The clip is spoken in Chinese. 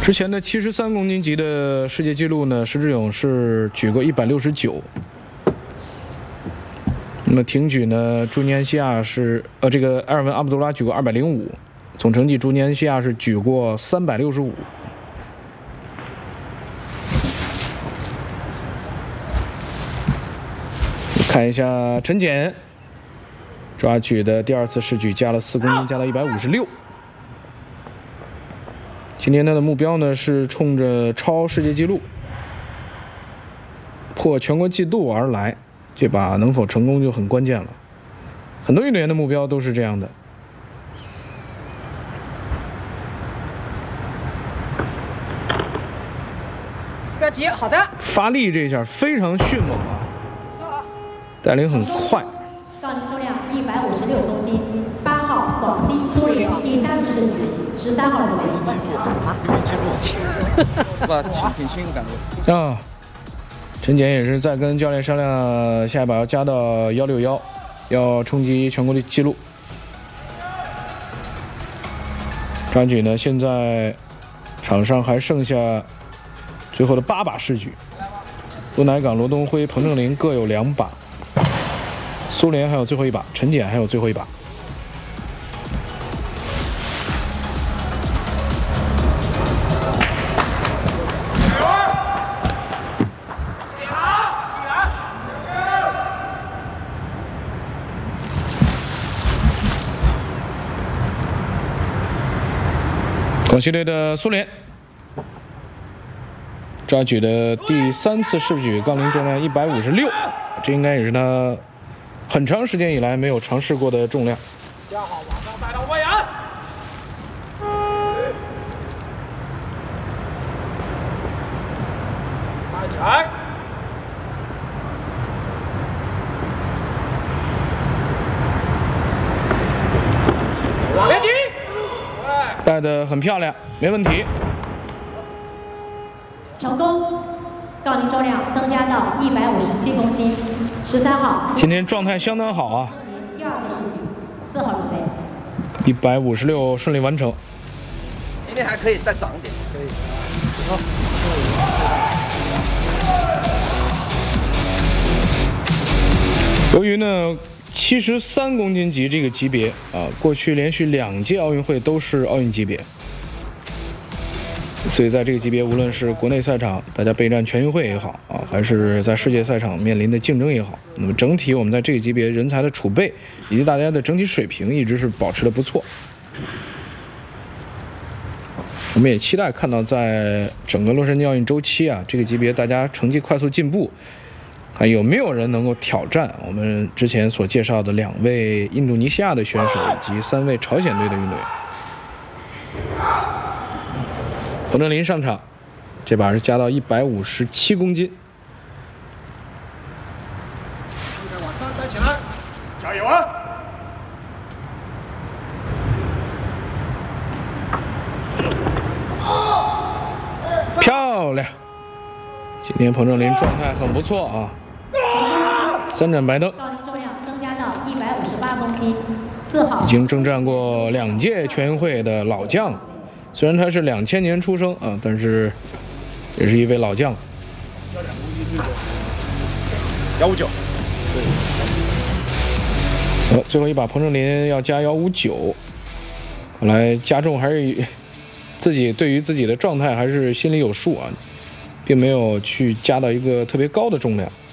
之前的73公斤级的世界纪录呢，石智勇是举过169。那么挺举呢，朱尼安西亚是这个埃尔文阿卜杜拉举过205，总成绩朱尼安西亚是举过365。看一下陈简抓举的第2次试举加了4公斤，加到156。今天他的目标呢是冲着超世界纪录、破全国纪录而来，这把能否成功就很关键了。很多运动员的目标都是这样的。 不要急，好的。 发力这一下非常迅猛啊，带领很快。 杠铃重量156公斤，8号广西苏联第3次试举，13号入围。 是吧？挺轻感觉。 啊，陈简也是在跟教练商量，下一把要加到161，要冲击全国的纪录。抓举呢，现在场上还剩下最后的8把试举，陆乃港、罗东辉、彭正林各有2把。苏联还有最后一把，陈简还有最后一把。广西队的苏联抓举的第3次试举，杠铃重量156，这应该也是他很长时间以来没有尝试过的重量。 加好，往上带到外沿。抬起来。别急。 带得很漂亮，没问题。 成功，杠铃重量增加到157公斤，13号。 今天状态相当好啊。 第2次试举，4号入围。 156顺利完成。 今天还可以再长一点，可以。好。 由于呢73公斤级这个级别啊，过去连续2届奥运会都是奥运级别，所以在这个级别，无论是国内赛场大家备战全运会也好啊，还是在世界赛场面临的竞争也好，那么整体我们在这个级别人才的储备以及大家的整体水平一直是保持的不错。我们也期待看到在整个洛杉矶奥运周期啊，这个级别大家成绩快速进步，看有没有人能够挑战我们之前所介绍的2位印度尼西亚的选手以及3位朝鲜队的运动员。彭正林上场，这把是加到157公斤。 往上带起来，加油啊！ 漂亮！今天彭正林状态很不错啊，3盏白灯。 杠铃重量增加到158公斤，4号。 已经征战过2届全运会的老将，虽然他是2000年出生啊，但是也是一位老将。 159。 对。最后一把彭正林要加159，看来加重还是自己对于自己的状态还是心里有数啊，并没有去加到一个特别高的重量。